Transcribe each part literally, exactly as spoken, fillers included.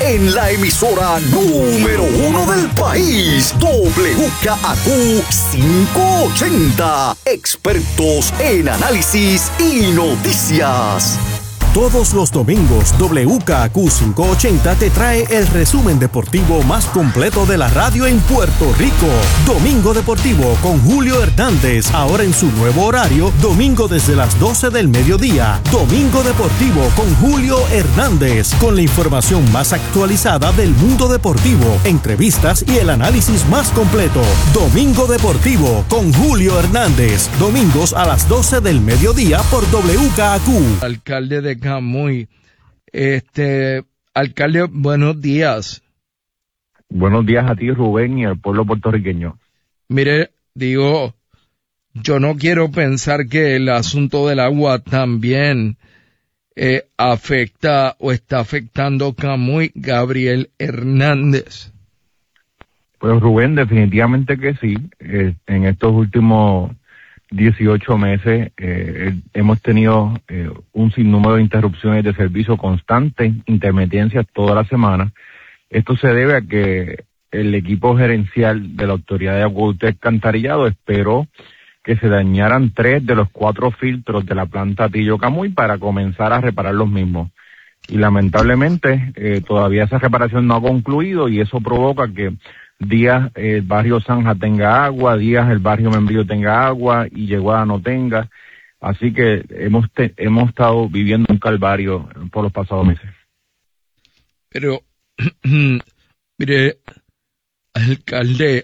en la emisora número uno del país, W K Q quinientos ochenta, expertos en análisis y noticias. Todos los domingos W K Q quinientos ochenta te trae el resumen deportivo más completo de la radio en Puerto Rico. Domingo Deportivo con Julio Hernández, ahora en su nuevo horario, domingo desde las doce del mediodía. Domingo Deportivo con Julio Hernández, con la información más actualizada del mundo deportivo, entrevistas y el análisis más completo. Domingo Deportivo con Julio Hernández, domingos a las doce del mediodía por W K Q. Alcalde de Camuy. Este, alcalde, buenos días. Buenos días a ti, Rubén, y al pueblo puertorriqueño. Mire, digo, yo no quiero pensar que el asunto del agua también eh, afecta o está afectando Camuy. Gabriel Hernández. Pues Rubén, definitivamente que sí. Eh, en estos últimos dieciocho meses eh, hemos tenido eh, un sinnúmero de interrupciones de servicio constantes, intermitencias toda la semana. Esto se debe a que el equipo gerencial de la Autoridad de Acueducto y Alcantarillado esperó que se dañaran tres de los cuatro filtros de la planta Tillo Camuy para comenzar a reparar los mismos. Y lamentablemente eh, todavía esa reparación no ha concluido y eso provoca que días eh, el barrio Zanja tenga agua, días el barrio Membrillo tenga agua y Yeguada no tenga. Así que hemos te, hemos estado viviendo un calvario por los pasados meses. Pero, mire, alcalde,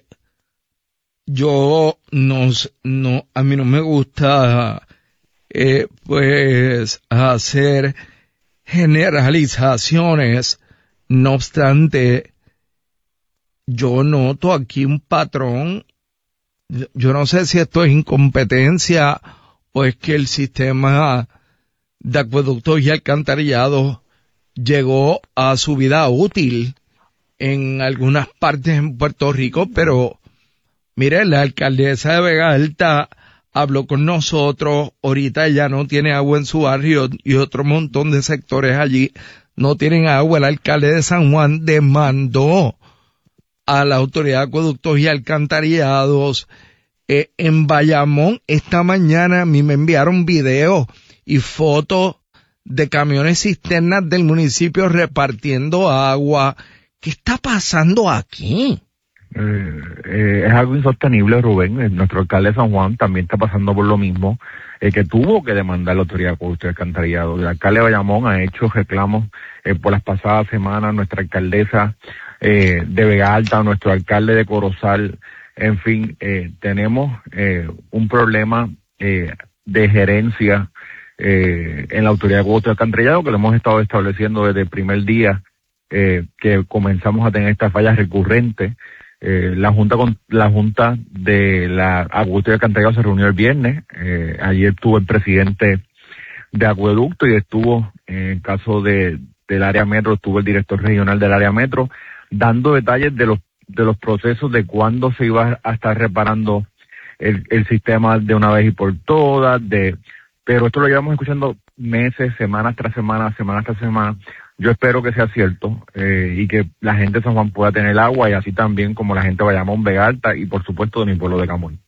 yo no, no, a mí no me gusta, eh, pues, hacer generalizaciones. No obstante, yo noto aquí un patrón. Yo no sé si esto es incompetencia o es que el sistema de acueductos y alcantarillados llegó a su vida útil en algunas partes en Puerto Rico, pero mire, la alcaldesa de Vega Alta habló con nosotros, ahorita ya no tiene agua en su barrio y otro montón de sectores allí no tienen agua. El alcalde de San Juan demandó a la Autoridad de Acueductos y Alcantarillados. Eh, en Bayamón, esta mañana a mí me enviaron videos y fotos de camiones cisternas del municipio repartiendo agua. ¿Qué está pasando aquí? Eh, eh, es algo insostenible, Rubén. Eh, nuestro alcalde de San Juan también está pasando por lo mismo, eh, que tuvo que demandar a la Autoridad de Acueductos y Alcantarillados. El alcalde de Bayamón ha hecho reclamos eh, por las pasadas semanas. Nuestra alcaldesa Eh, de Vega Alta, nuestro alcalde de Corozal, en fin, eh, tenemos eh, un problema eh, de gerencia eh, en la Autoridad de Acueductos y Alcantarillado que lo hemos estado estableciendo desde el primer día eh, que comenzamos a tener estas fallas recurrentes. Eh, la Junta con, la Junta de la Acueductos y Alcantarillado se reunió el viernes. Eh, ayer estuvo el presidente de Acueducto y estuvo, en el caso de del área metro, estuvo el director regional del área metro, dando detalles de los de los procesos de cuándo se iba a estar reparando el, el sistema de una vez y por todas, de pero esto lo llevamos escuchando meses, semanas tras semanas, semanas tras semanas. Yo espero que sea cierto eh, y que la gente de San Juan pueda tener agua y así también como la gente de Bayamón, Vega Alta y por supuesto de mi pueblo de Camuy.